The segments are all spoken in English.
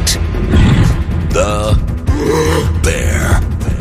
the Bear.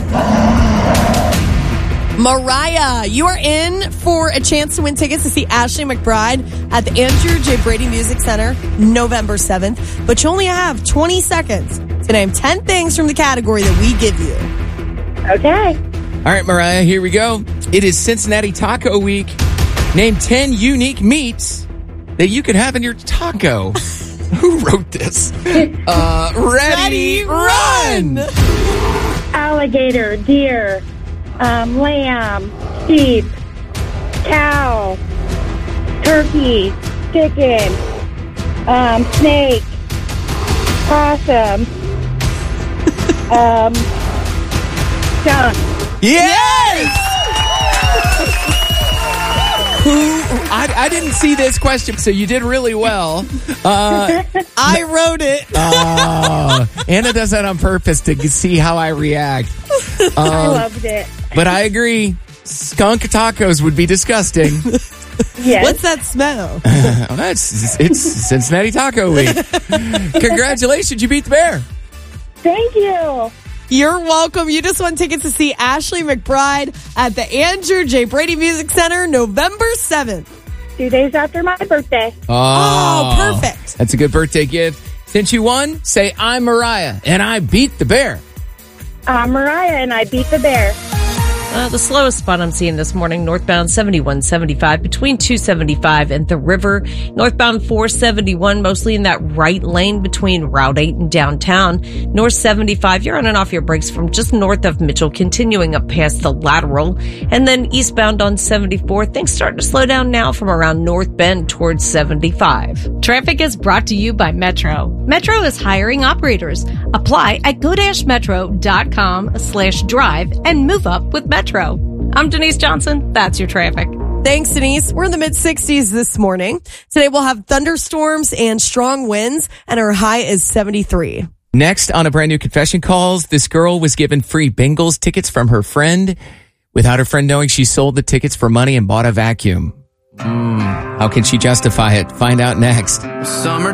Mariah, you are in for a chance to win tickets to see Ashley McBryde at the Andrew J. Brady Music Center November 7th. But you only have 20 seconds to name 10 things from the category that we give you. Okay. All right, Mariah, here we go. It is Cincinnati Taco Week. Name 10 unique meats that you could have in your taco. Who wrote this? Ready, run! Alligator, deer, lamb, sheep, cow, turkey, chicken, snake, possum, skunk. Yes! I didn't see this question, so you did really well. I wrote it. Anna does that on purpose to see how I react. I loved it. But I agree. Skunk tacos would be disgusting. Yes. What's that smell? It's Cincinnati Taco Week. Congratulations, you beat the bear. Thank you. You're welcome. You just won tickets to see Ashley McBryde at the Andrew J. Brady Music Center November 7th. 2 days after my birthday. Oh, perfect. That's a good birthday gift. Since you won, say, I'm Mariah, and I beat the bear. I'm Mariah, and I beat the bear. The slowest spot I'm seeing this morning, northbound 7175 between 275 and the river. Northbound 471, mostly in that right lane between Route 8 and downtown. North 75, you're on and off your brakes from just north of Mitchell, continuing up past the lateral. And then eastbound on 74, things starting to slow down now from around North Bend towards 75. Traffic is brought to you by Metro. Metro is hiring operators. Apply at go-metro.com/drive and move up with Metro. I'm Denise Johnson. That's your traffic. Thanks, Denise. We're in the mid-60s this morning. Today we'll have thunderstorms and strong winds, and our high is 73. Next on a brand new Confession Calls, this girl was given free Bengals tickets from her friend. Without her friend knowing, she sold the tickets for money and bought a vacuum. How can she justify it? Find out next. Summer